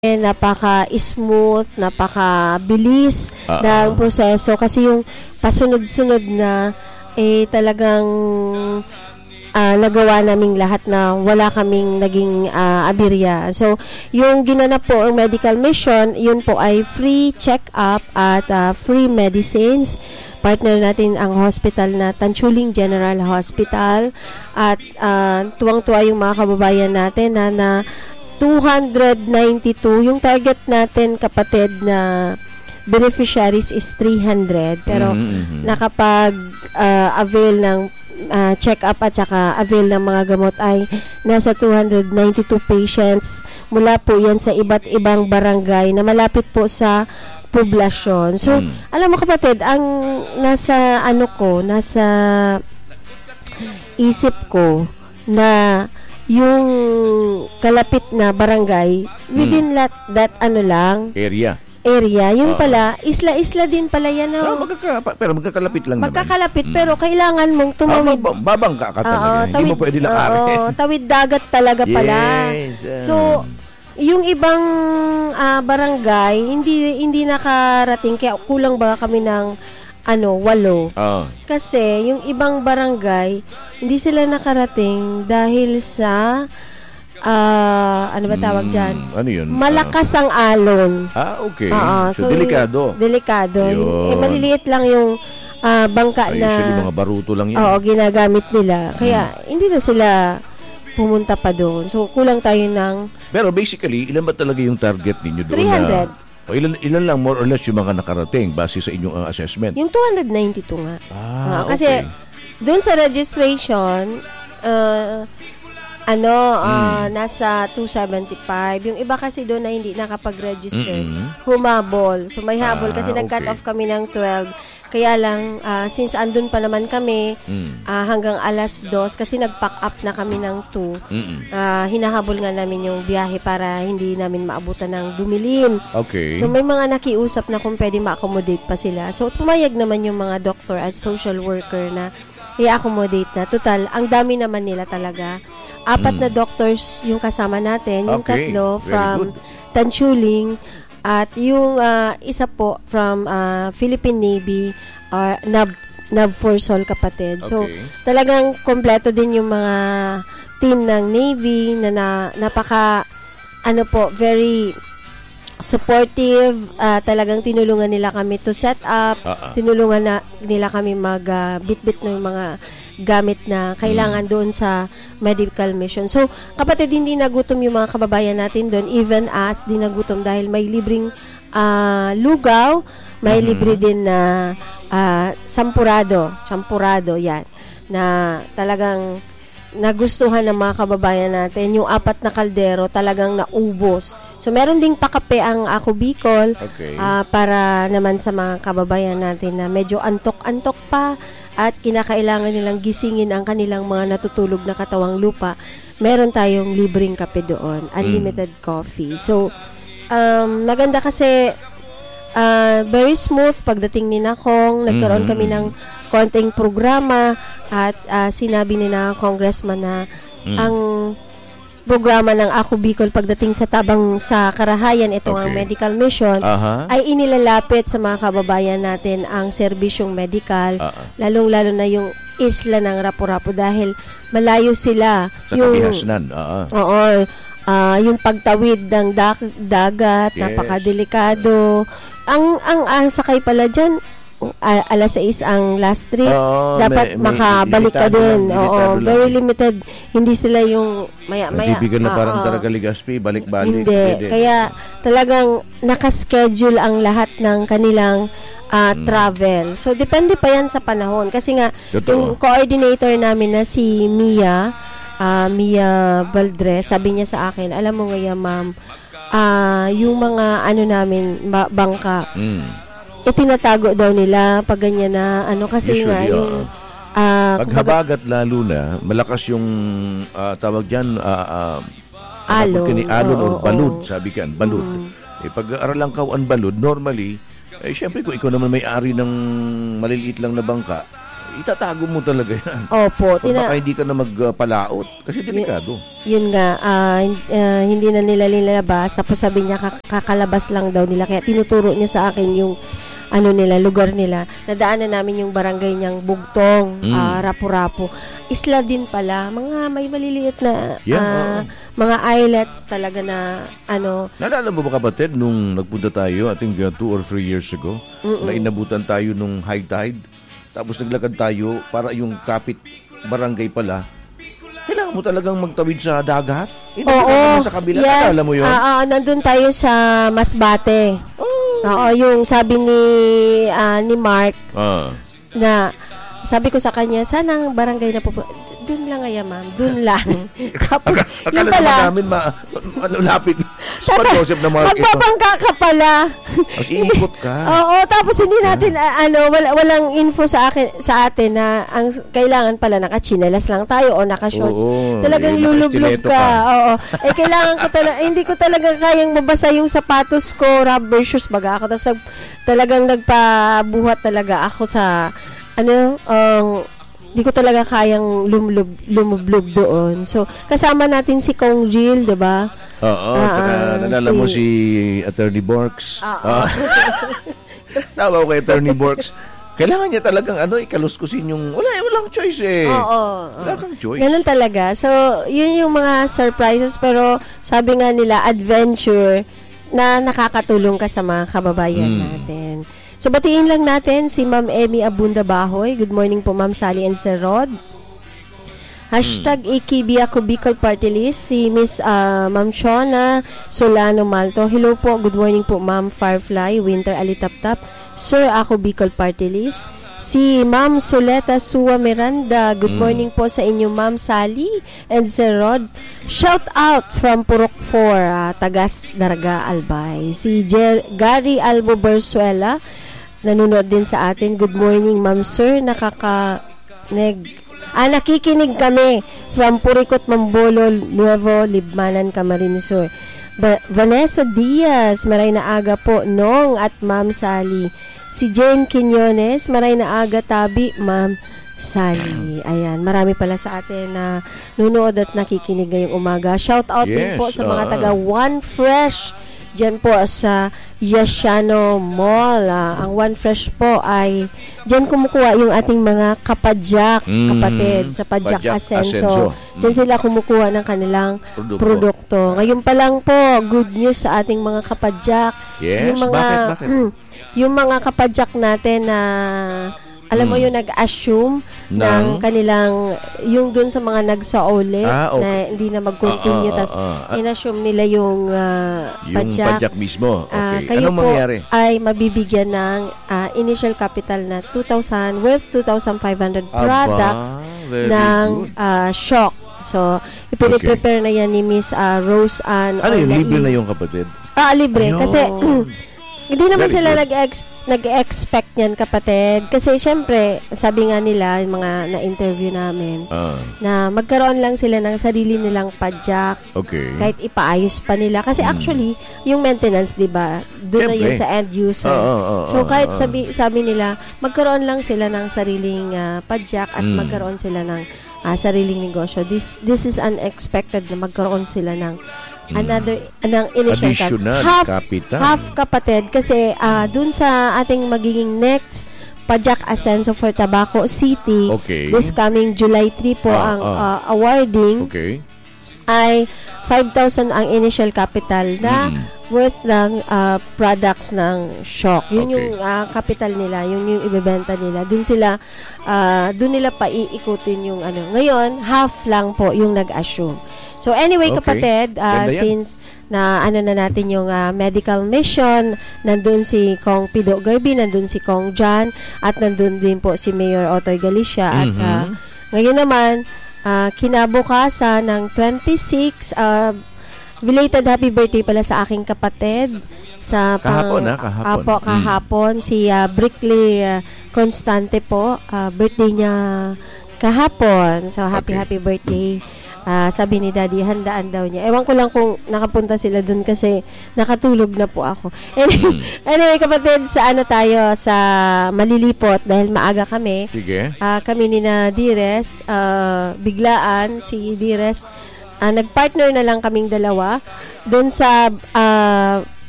napaka-smooth, napaka-bilis ng proseso kasi yung pasunod-sunod na talagang nagawa naming lahat na wala kaming naging aberya. So, yung ginanap po ang medical mission, yun po ay free check-up at free medicines. Partner natin ang hospital na Tanchuling General Hospital at tuwang-tuwa yung mga kababayan natin na 292. Yung target natin, kapatid, na beneficiaries is 300. Pero nakapag-avail ng check-up at saka avail ng mga gamot ay nasa 292 patients. Mula po yan sa iba't ibang barangay na malapit po sa poblasyon. So, alam mo kapatid, ang nasa isip ko na yung kalapit na barangay within that area yung pala isla din pala yan. Pero magkakalapit lang magkakalapit pero kailangan mong tumawid. Babangka ka talaga. Hindi mo pwede lakarin. Tawid dagat talaga pala. So yung ibang barangay hindi nakarating, kaya kulang ba kami ng 8. Kasi yung ibang barangay hindi sila nakarating dahil sa ano ba tawag dyan? Ano yun? Malakas ang alon. Okay. So delikado. Maliliit lang yung bangka na usually mga baruto lang yun. Ginagamit nila. Kaya hindi na sila pumunta pa doon. So kulang tayo ng... Pero basically, ilan ba talaga yung target ninyo doon? 300. Ilan lang more or less yung mga nakarating base sa inyong assessment? Yung 292 nga. Kasi okay. Doon sa registration, nasa 275. Yung iba kasi doon na hindi nakapag-register, humabol. So may habol kasi nag-cut off kami ng 12. Kaya lang, since andun pa naman kami, hanggang 2:00, kasi nag-pack up na kami ng 2, hinahabol nga namin yung biyahe para hindi namin maabutan ng dumilim. Okay. So may mga nakiusap na kung pwede ma-accommodate pa sila. So pumayag naman yung mga doctor at social worker na i-accommodate na. Total, ang dami naman nila talaga. 4 na doctors yung kasama natin, yung 3 from Tanchuling, at yung isa po from Philippine Navy or NAV4SOL, kapatid. So, talagang kompleto din yung mga team ng Navy na napaka very supportive. Talagang tinulungan nila kami to set up. Tinulungan nila kami mag-bit-bit ng mga gamit na kailangan doon sa medical mission. So, kapatid, hindi nagutom yung mga kababayan natin doon. Even us, di nagutom dahil may libreng lugaw, may libre din na champurado, yan, na talagang nagustuhan ng mga kababayan natin. Yung 4 na kaldero talagang naubos. So, meron ding pakape ang Ako Bicol para naman sa mga kababayan natin na medyo antok-antok pa at kinakailangan nilang gisingin ang kanilang mga natutulog na katawang lupa. Meron tayong libreng kape doon. Unlimited coffee. So, maganda kasi very smooth pagdating ni Nakong. Nagkaroon kami ng konting programa at sinabi ni na congressman na ang programa ng Ako Bicol pagdating sa tabang sa Karahayan, itong ang medical mission, ay inilalapit sa mga kababayan natin ang serbisyong medical, lalong-lalo na yung isla ng Rapu-Rapu dahil malayo sila. Sa kabihasnan. Yung pagtawid ng dagat, napakadelikado. Ang sakay pala dyan, 6:00 ang last trip. Dapat makabalik ka din. Very limited. Hindi sila yung maya-maya. Bibigyan na parang Daragaligaspi, balik-balik. Hindi. Kaya talagang nakaschedule ang lahat ng kanilang travel. So, depende pa yan sa panahon. Kasi nga, yung coordinator namin na si Mia Valdres, sabi niya sa akin, alam mo nga ma'am, yung mga namin, bangka, itinatago daw nila pag ganyan na kasi usually, nga yung paghabagat lalo na malakas yung tawag diyan alon or balud, sabi kan balud. Pag-aralan ka ang balud normally, syempre kung ikaw naman may-ari ng maliliit lang na bangka, itatago mo talaga yan. Opo. Baka hindi ka na magpalaot kasi delikado. Yun nga, hindi na nila nilalabas. Tapos sabi niya, kakalabas lang daw nila. Kaya tinuturo niya sa akin yung lugar nila. Nadaanan namin yung barangay niyang Bugtong, Rapu-Rapu. Isla din pala. Mga may maliliit na mga islets talaga na Naalala mo ba, kapatid, nung nagpunta tayo, I think 2 or 3 years ago, na inabutan tayo nung high tide. Tapos naglakad tayo para yung kapit barangay pala. Kailangan mo talagang magtawid sa dagat? Oo. Sa kabila, yes. Alam mo yun? Nandun tayo sa Masbate. Oo, yung sabi ni Mark na sabi ko sa kanya, saan ang barangay na doon lang ma'am. Doon lang. Tapos, yung pala. Namin lapit. Spot Joseph na Mark. Magbabangka ka pala. Tapos iikot ka. Oo, tapos hindi natin, walang info sa atin na ang kailangan pala nakachinelas lang tayo o nakashorts. Talagang lulublog ka. Oo. Kailangan ko hindi ko talaga kayang mabasa yung sapatos ko, rubber shoes, baga ako. Tapos talagang nagpabuhat talaga ako sa, hindi ko talaga kayang lumublog doon. So, kasama natin si Kong Jill, di ba? Oo, nalala mo si Attorney Borks. Tama ko kay Attorney Borks. Kailangan niya talagang ikaluskusin yung walang choice eh. Wala kang choice. Ganun talaga. So, yun yung mga surprises, pero sabi nga nila, adventure na nakakatulong ka sa mga kababayan natin. So, batiin lang natin si Ma'am Emmy Abunda Bahoy. Good morning po, Ma'am Sally and Sir Rod. #AKB ako Bicol Party List. Si Miss Ma'am Shona Solano Malto. Hello po, good morning po, Ma'am Firefly Winter Alitaptap. Sir, ako Bicol Party List. Si Ma'am Soleta Suwa Miranda. Good morning po sa inyo, Ma'am Sally and Sir Rod. Shout out from Purok 4, Tagas Daraga Albay. Si Gary Albo Bersuela nanonood din sa atin. Good morning, Ma'am Sir. Nakikinig kami from Purikot, Mambolol, Nuevo, Libmanan, Camarines Sur. Vanessa Diaz, maray na aga po, Nong at Ma'am Sally. Si Jane Quinones, maray na aga, Tabi, Ma'am Sally. Ayan, marami pala sa atin na nunood at nakikinig ngayong umaga. Shout out din po sa mga taga One Fresh diyan po sa Yasiano Mall. Ang One Fresh po ay diyan kumukuha yung ating mga kapadyak, kapatid, sa Padyak Asenso. Diyan sila kumukuha ng kanilang produkto. Ngayon pa lang po, good news sa ating mga kapadyak. Yes, yung mga, bakit? Yung mga kapadyak natin na alam mo yung nag-assume ng kanilang, yung dun sa mga nagsaole na hindi na mag-continue, tas in-assume nila yung padyak mismo. Okay. Kayo Anong po mangyari? ay mabibigyan ng initial capital na 2,000 worth 2,500 products ng shock. So, ipiniprepare na yan ni Miss Rose Ann. Ano yung libre na yung kapatid? Libre. Ayun. Kasi hindi naman sila nag-expect niyan, kapatid. Kasi syempre, sabi nga nila, yung mga na-interview namin, na magkaroon lang sila ng sarili nilang padyak. Okay. Kahit ipaayos pa nila. Kasi actually, yung maintenance, di ba, doon na yun sa end user. So kahit sabi nila, magkaroon lang sila ng sariling padyak at magkaroon sila ng sariling negosyo. This is unexpected na magkaroon sila ng initial additional capital. Half, kapatid, kasi dun sa ating magiging next Padyak Asenso for Tabaco City, this coming July 3 po ang awarding, ay 5,000 ang initial capital na worth ng products ng shock. Yun yung capital nila, yun yung ibebenta nila. Dun nila paiikutin yung ano. Ngayon, half lang po yung nag-assume. So anyway, kapatid, since na na natin yung medical mission, nandun si Kong Pido Garbi, nandun si Kong John, at nandun din po si Mayor Otoy Galicia. At ngayon naman, kinabukasan ng 26, belated happy birthday pala sa aking kapatid. Kahapon. Si Brickley Constante po. Birthday niya kahapon. So, happy birthday. sabi ni Daddy, handaan daw niya. Ewan ko lang kung nakapunta sila dun kasi nakatulog na po ako. Anyway, kapatid, sa tayo, sa Malilipot, dahil maaga kami. Sige. Kami ni na Dires, biglaan, si Dires, nagpartner na lang kaming dalawa dun sa